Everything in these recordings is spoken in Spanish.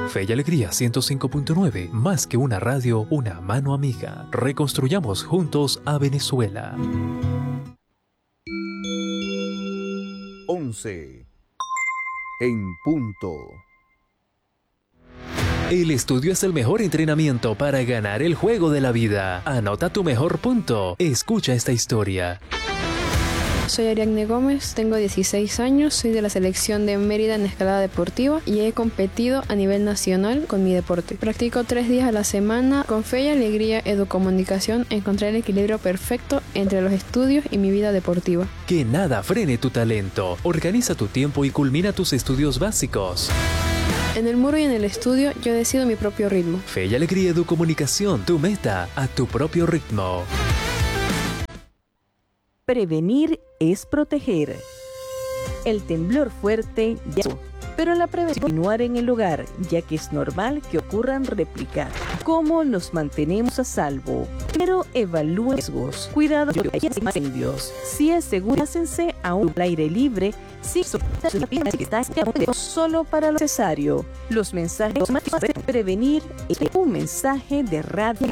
Fe y Alegría 105.9, más que una radio, una mano amiga. Reconstruyamos juntos a Venezuela. 11 en punto. El estudio es el mejor entrenamiento para ganar el juego de la vida. Anota tu mejor punto. Escucha esta historia. Soy Ariadne Gómez, tengo 16 años, soy de la selección de Mérida en escalada deportiva y he competido a nivel nacional con mi deporte. Practico 3 días a la semana. Con Fe y Alegría Educomunicación encontré el equilibrio perfecto entre los estudios y mi vida deportiva. Que nada frene tu talento. Organiza tu tiempo y culmina tus estudios básicos. En el muro y en el estudio yo decido mi propio ritmo. Fe y Alegría Educomunicación, tu meta a tu propio ritmo. Prevenir es proteger. El temblor fuerte ya, pero la prevención continuar en el hogar, ya que es normal que ocurran réplicas. ¿Cómo nos mantenemos a salvo? Primero, evalúen riesgos. Cuidado de incendios. Si es seguro, hácense a un aire libre. Si solo para lo necesario. Los mensajes más de prevenir es un mensaje de radio.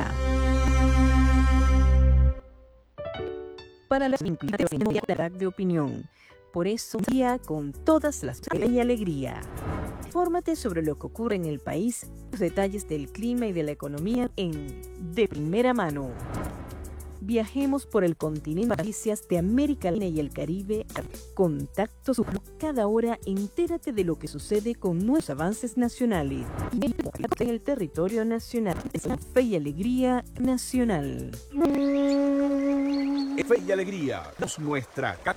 Para la inclusión de opinión. Por eso, día con todas las y alegría. Infórmate sobre lo que ocurre en el país, los detalles del clima y de la economía de primera mano. Viajemos por el continente, noticias de América Latina y el Caribe. Contactos cada hora. Entérate de lo que sucede con nuestros avances nacionales en el territorio nacional. Fe y Alegría Nacional. Fe y Alegría, nuestra